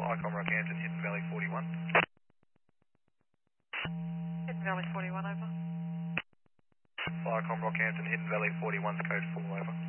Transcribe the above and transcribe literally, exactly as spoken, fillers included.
Flycom Rockhampton, Hidden Valley forty-one. Hidden Valley forty-one, over. Flycom Rockhampton, Hidden Valley forty-one's code four, over.